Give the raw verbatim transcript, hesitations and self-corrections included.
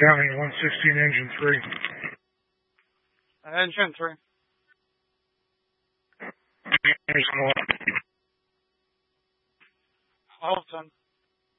County one sixteen, engine three. Engine three. Engine one. Alton.